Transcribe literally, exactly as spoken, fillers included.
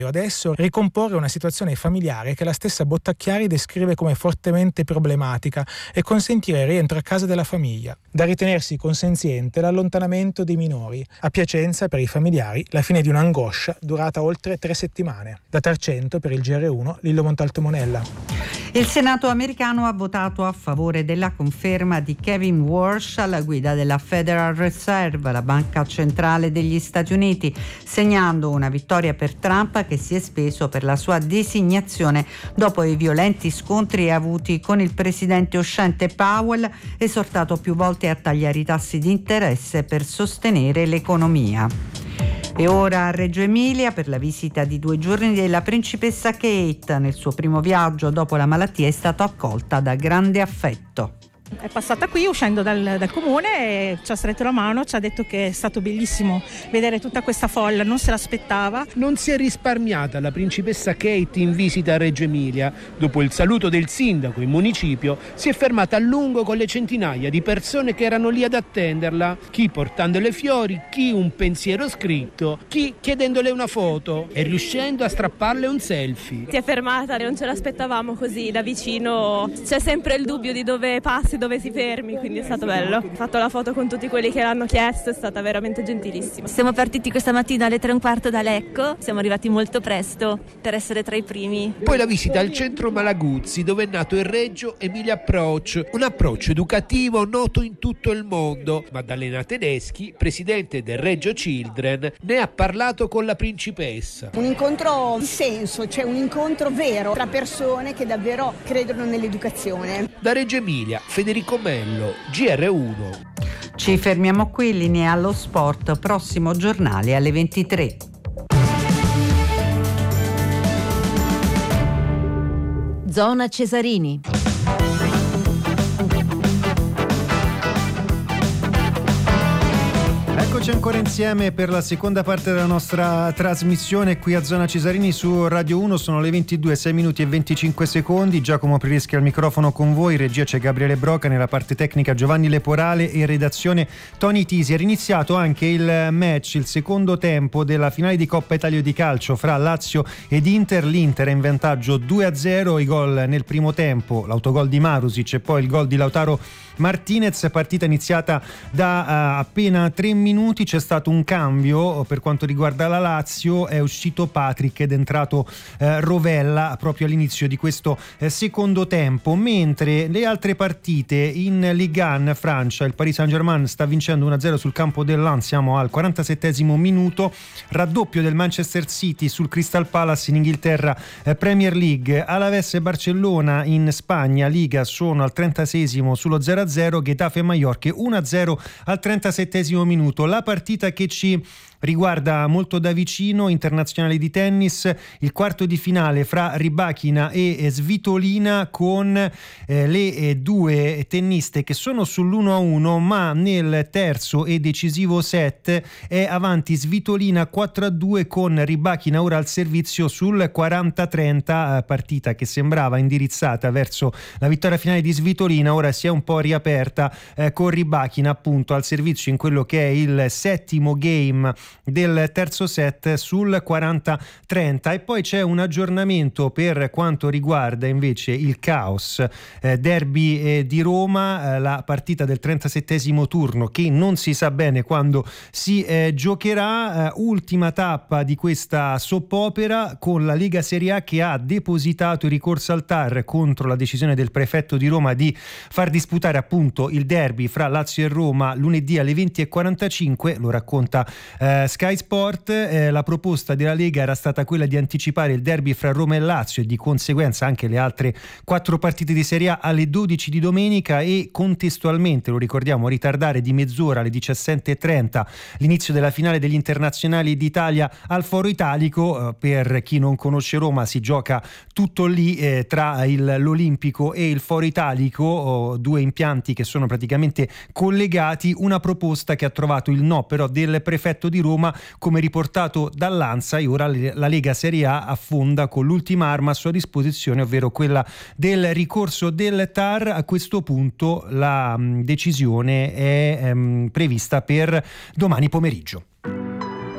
Adesso ricomporre una situazione familiare che la stessa Bottacchiari descrive come fortemente problematica e consentire il rientro a casa della famiglia. Da ritenersi consenziente l'allontanamento dei minori. A Piacenza, per i familiari, la fine di un'angoscia durata oltre tre settimane. Da Tarcento, per il G R uno, Lillo Montalto Monella. Il Senato americano ha votato a favore della conferma di Kevin Walsh alla guida della Federal Reserve, la banca centrale degli Stati Uniti, segnando una vittoria per Trump che si è speso per la sua designazione dopo i violenti scontri avuti con il presidente uscente Powell, esortato più volte a tagliare i tassi di interesse per sostenere l'economia. E ora a Reggio Emilia per la visita di due giorni della principessa Kate. Nel suo primo viaggio dopo la malattia è stata accolta da grande affetto. È passata qui uscendo dal, dal comune e ci ha stretto la mano, ci ha detto che è stato bellissimo vedere tutta questa folla, non se l'aspettava. Non si è risparmiata la principessa Kate in visita a Reggio Emilia. Dopo il saluto del sindaco in municipio si è fermata a lungo con le centinaia di persone che erano lì ad attenderla, chi portandole fiori, chi un pensiero scritto, chi chiedendole una foto e riuscendo a strapparle un selfie. Si è fermata, non ce l'aspettavamo così da vicino, c'è sempre il dubbio di dove passi, dove si fermi, quindi è stato bello. Ho fatto la foto con tutti quelli che l'hanno chiesto, è stata veramente gentilissima. Siamo partiti questa mattina alle tre e un quarto da Lecco, siamo arrivati molto presto per essere tra i primi. Poi la visita al centro Malaguzzi, dove è nato il Reggio Emilia Approach, un approccio educativo noto in tutto il mondo. Maddalena Tedeschi, presidente del Reggio Children, ne ha parlato con la principessa. Un incontro di senso, cioè un incontro vero tra persone che davvero credono nell'educazione. Da Reggio Emilia, Federico Mello, G R uno. Ci fermiamo qui, linea allo sport, prossimo giornale alle ventitré. Zona Cesarini. Eccoci ancora insieme per la seconda parte della nostra trasmissione qui a Zona Cesarini su Radio uno. Sono le ventidue, sei minuti e venticinque secondi. Giacomo Prieschi al microfono con voi, regia c'è Gabriele Broca, nella parte tecnica Giovanni Leporale e redazione Tony Tisi. Era iniziato anche il match, il secondo tempo della finale di Coppa Italia di calcio fra Lazio ed Inter. L'Inter è in vantaggio due a zero, i gol nel primo tempo, l'autogol di Marusic e poi il gol di Lautaro Martinez. Partita iniziata da uh, appena tre minuti. C'è stato un cambio per quanto riguarda la Lazio, è uscito Patrick ed è entrato eh, Rovella proprio all'inizio di questo eh, secondo tempo, mentre le altre partite in Ligue uno Francia, il Paris Saint-Germain sta vincendo uno a zero sul campo del Lens, siamo al quarantasettesimo minuto, raddoppio del Manchester City sul Crystal Palace in Inghilterra, eh, Premier League, Alaves e Barcellona in Spagna Liga sono al trentaseiesimo sullo zero a zero, Getafe e Mallorca uno a zero al trentasettesimo minuto. La partita che ci riguarda molto da vicino, internazionale di tennis, il quarto di finale fra Rybakina e Svitolina, con eh, le eh, due tenniste che sono sull'uno a uno, ma nel terzo e decisivo set è avanti Svitolina quattro a due, con Rybakina ora al servizio sul quaranta a trenta, eh, partita che sembrava indirizzata verso la vittoria finale di Svitolina, ora si è un po' riaperta eh, con Rybakina appunto al servizio in quello che è il settimo game del terzo set sul quaranta a trenta. E poi c'è un aggiornamento per quanto riguarda invece il caos eh, derby eh, di Roma, eh, la partita del trentasettesimo turno che non si sa bene quando si eh, giocherà, eh, ultima tappa di questa soppopera con la Lega Serie A che ha depositato il ricorso al T A R contro la decisione del prefetto di Roma di far disputare appunto il derby fra Lazio e Roma lunedì alle venti e quarantacinque. Lo racconta eh, Sky Sport. Eh, la proposta della Lega era stata quella di anticipare il derby fra Roma e Lazio e di conseguenza anche le altre quattro partite di Serie A alle dodici di domenica, e contestualmente, lo ricordiamo, ritardare di mezz'ora alle diciassette e trenta l'inizio della finale degli internazionali d'Italia al Foro Italico. Eh, per chi non conosce Roma, si gioca tutto lì eh, tra il, l'Olimpico e il Foro Italico, oh, due impianti che sono praticamente collegati. Una proposta che ha trovato il no però del prefetto di Roma, come riportato dall'Ansa, e ora la Lega Serie A affonda con l'ultima arma a sua disposizione, ovvero quella del ricorso del T A R. A questo punto la mh, decisione è ehm, prevista per domani pomeriggio.